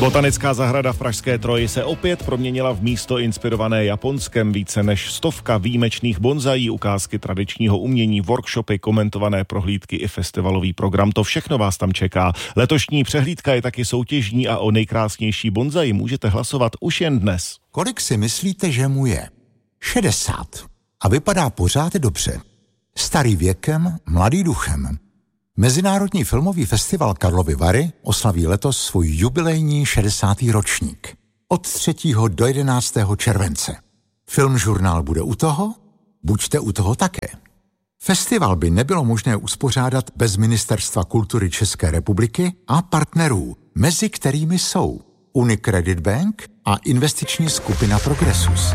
Botanická zahrada v pražské Troji se opět proměnila v místo inspirované Japonskem. Více než 100 výjimečných bonzaí, ukázky tradičního umění, workshopy, komentované prohlídky i festivalový program. To všechno vás tam čeká. Letošní přehlídka je taky soutěžní a o nejkrásnější bonzaji můžete hlasovat už jen dnes. Kolik si myslíte, že mu je? 60. A vypadá pořád dobře. Starý věkem, mladý duchem. Mezinárodní filmový festival Karlovy Vary oslaví letos svůj jubilejní 60. ročník. Od 3. do 11. července. Filmžurnál bude u toho? Buďte u toho také. Festival by nebylo možné uspořádat bez Ministerstva kultury České republiky a partnerů, mezi kterými jsou Unicredit Bank a investiční skupina Progressus.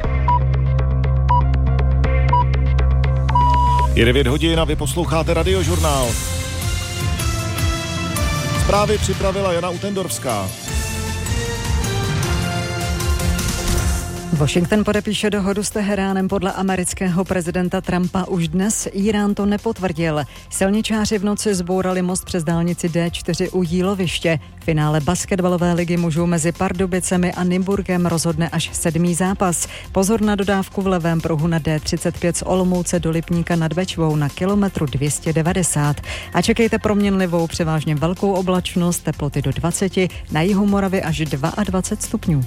Je 9 hodin a vy posloucháte Radiožurnál. Zprávy připravila Jana Utendorská. Washington podepíše dohodu s Teheránem. Podle amerického prezidenta Trumpa už dnes. Irán to nepotvrdil. Silničáři v noci zbourali most přes dálnici D4 u Jíloviště. Finále basketbalové ligy mužů mezi Pardubicemi a Nymburkem rozhodne až 7. zápas. Pozor na dodávku v levém pruhu na D35 z Olomouce do Lipníka nad Bečvou na kilometru 290. A čekejte proměnlivou, převážně velkou oblačnost, teploty do 20, na jihu Moravy až 22 stupňů.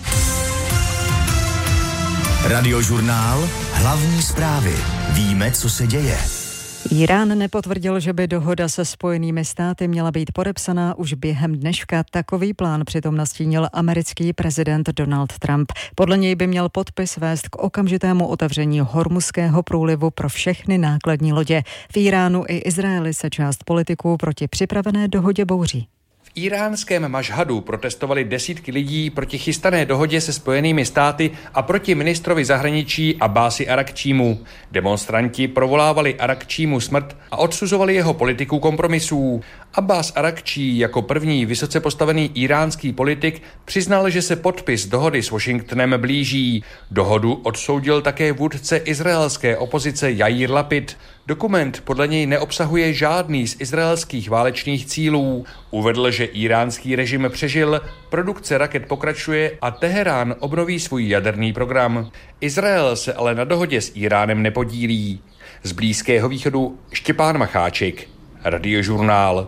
Radiožurnál, hlavní zprávy. Víme, co se děje. Irán nepotvrdil, že by dohoda se Spojenými státy měla být podepsaná už během dneška. Takový plán přitom nastínil americký prezident Donald Trump. Podle něj by měl podpis vést k okamžitému otevření Hormuzského průlivu pro všechny nákladní lodě. V Iránu i Izraeli se část politiků proti připravené dohodě bouří. V iránském Mašhadu protestovali desítky lidí proti chystané dohodě se Spojenými státy a proti ministrovi zahraničí Abbási Arakčímu. Demonstranti provolávali Arakčímu smrt a odsuzovali jeho politiku kompromisů. Abbás Arakčí jako první vysoce postavený iránský politik přiznal, že se podpis dohody s Washingtonem blíží. Dohodu odsoudil také vůdce izraelské opozice Jair Lapid. Dokument podle něj neobsahuje žádný z izraelských válečných cílů. Uvedl, že iránský režim přežil, produkce raket pokračuje a Teherán obnoví svůj jaderný program. Izrael se ale na dohodě s Iránem nepodílí. Z Blízkého východu Štěpán Macháček, Radiožurnál.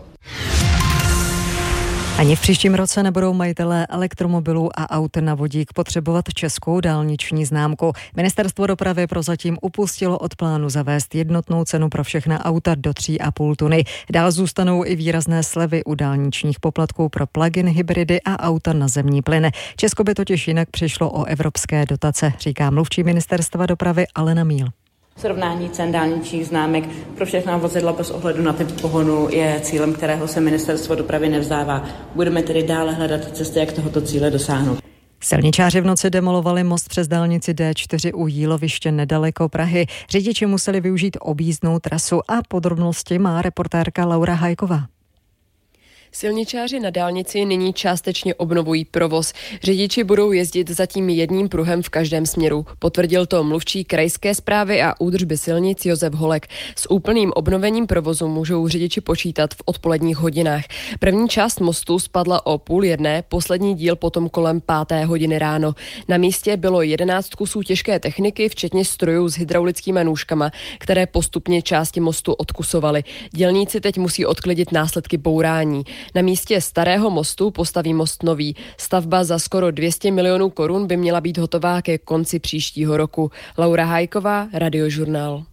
Ani v příštím roce nebudou majitelé elektromobilů a aut na vodík potřebovat českou dálniční známku. Ministerstvo dopravy prozatím upustilo od plánu zavést jednotnou cenu pro všechna auta do 3,5 tuny. Dál zůstanou i výrazné slevy u dálničních poplatků pro plug-in hybridy a auta na zemní plyn. Česko by totiž jinak přišlo o evropské dotace, říká mluvčí Ministerstva dopravy Alena Míl. Srovnání cen dálničních známek pro všechna vozidla bez ohledu na typ pohonu je cílem, kterého se Ministerstvo dopravy nevzdává. Budeme tedy dále hledat cesty, jak tohoto cíle dosáhnout. Silničáři v noci demolovali most přes dálnici D4 u Jíloviště nedaleko Prahy. Řidiči museli využít objízdnou trasu a podrobnosti má reportérka Laura Hajková. Silničáři na dálnici nyní částečně obnovují provoz. Řidiči budou jezdit zatím jedním pruhem v každém směru. Potvrdil to mluvčí krajské správy a údržby silnic Josef Holek. S úplným obnovením provozu můžou řidiči počítat v odpoledních hodinách. První část mostu spadla o 12:30, poslední díl potom kolem 5. hodiny ráno. Na místě bylo 11 kusů těžké techniky, včetně strojů s hydraulickými nůžkama, které postupně části mostu odkusovaly. Dělníci teď musí odklidit následky bourání. Na místě starého mostu postaví most nový. Stavba za skoro 200 milionů korun by měla být hotová ke konci příštího roku. Laura Hajková, Radiožurnál.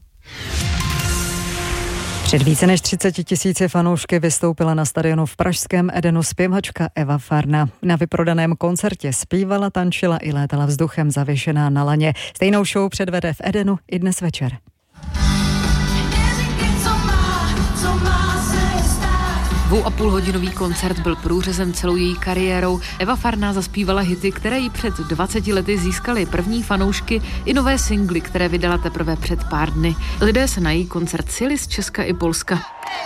Před více než 30 000 fanoušky vystoupila na stadionu v pražském Edenu zpěvačka Eva Farna. Na vyprodaném koncertě zpívala, tančila i létala vzduchem zavěšená na laně. Stejnou show předvede v Edenu i dnes večer. Dvou a půl hodinový koncert byl průřezem celou její kariérou. Eva Farna zaspívala hity, které jí před 20 lety získaly první fanoušky i nové singly, které vydala teprve před pár dny. Lidé se na její koncert sjeli z Česka i Polska.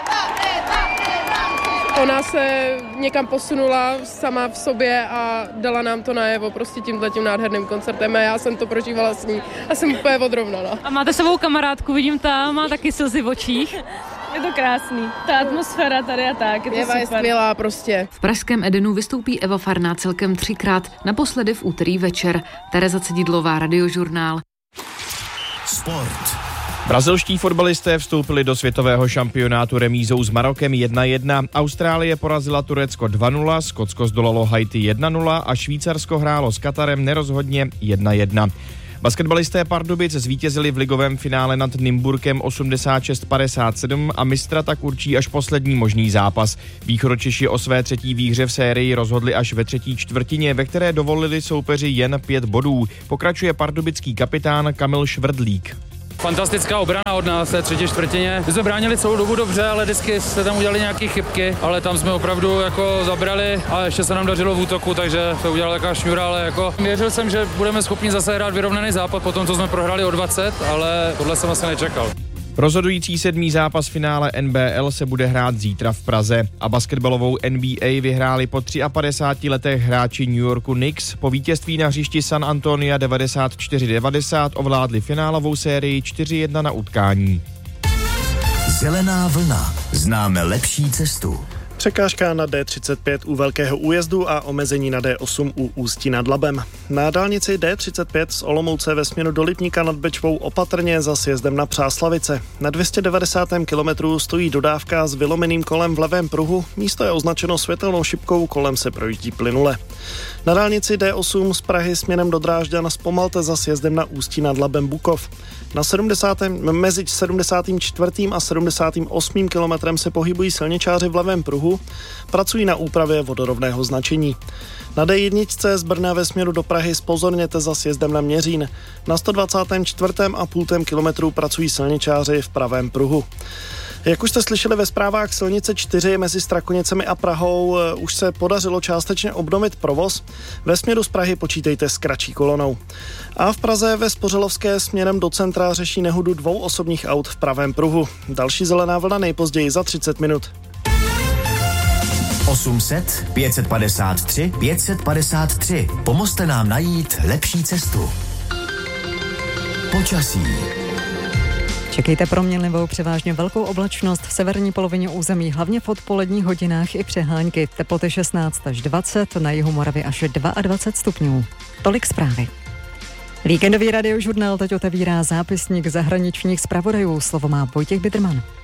Ona se někam posunula sama v sobě a dala nám to najevo prostě tímhletím nádherným koncertem a já jsem to prožívala s ní a jsem úplně odrovnaná. A máte sebou kamarádku, vidím tam, má taky slzy v očích. Je to krásný. Ta atmosféra tady a tak, je to super. Je skvělá prostě. V pražském Edenu vystoupí Eva Farná celkem 3krát, naposledy v úterý večer. Tereza Cedidlová, Radiožurnál. Sport. Brazilští fotbalisté vstoupili do světového šampionátu remízou s Marokem 1-1, Austrálie porazila Turecko 2-0, Skotsko zdolalo Haiti 1-0 a Švýcarsko hrálo s Katarem nerozhodně 1-1. Basketbalisté Pardubic zvítězili v ligovém finále nad Nymburkem 86-57 a mistra tak určí až poslední možný zápas. Východočeši o své třetí výhře v sérii rozhodli až ve třetí čtvrtině, ve které dovolili soupeři jen 5 bodů. Pokračuje pardubický kapitán Kamil Švrdlík. Fantastická obrana od nás v té třetí čtvrtině. My jsme bránili celou dobu dobře, ale vždycky se tam udělali nějaké chybky, ale tam jsme opravdu jako zabrali a ještě se nám dařilo v útoku, takže to udělala taková šňůra, ale jako věřil jsem, že budeme schopni zase hrát vyrovnaný zápas po tom, co jsme prohráli o 20, ale tohle jsem asi nečekal. Rozhodující 7. zápas finále NBL se bude hrát zítra v Praze a basketbalovou NBA vyhráli po 53 letech hráči New Yorku Knicks. Po vítězství na hřišti San Antonia 94-90 ovládli finálovou sérii 4-1 na utkání. Zelená vlna. Známe lepší cestu. Překážka na D35 u Velkého újezdu a omezení na D8 u Ústí nad Labem. Na dálnici D35 z Olomouce ve směru do Lipníka nad Bečvou opatrně za sjezdem na Přáslavice. Na 290. kilometru stojí dodávka s vylomeným kolem v levém pruhu, místo je označeno světelnou šipkou, kolem se projíždí plynule. Na dálnici D8 z Prahy směrem do Drážďan zpomalte za sjezdem na Ústí nad Labem Bukov. Mezi 74. a 78. kilometrem se pohybují silničáři v levém pruhu, pracují na úpravě vodorovného značení. Na D1 z Brna ve směru do Prahy zpozorněte za sjezdem na Měřín. Na 124,5 kilometru pracují silničáři v pravém pruhu. Jak už jste slyšeli ve zprávách, silnice 4 mezi Strakonicemi a Prahou už se podařilo částečně obnovit provoz. Ve směru z Prahy počítejte s kratší kolonou. A v Praze ve Spořilovské směrem do centra řeší nehodu 2 osobních aut v pravém pruhu. Další zelená vlna nejpozději za 30 minut. 800 553 553. Pomozte nám najít lepší cestu. Počasí. Čekejte proměnlivou převážně velkou oblačnost v severní polovině území, hlavně v odpoledních hodinách i přehánky. Teploty 16 až 20, na jihu Moravy až 22 stupňů. Tolik zprávy. Víkendový radiožurnál teď otevírá zápisník zahraničních zpravodajů. Slovo má Vojtěch Bidrman.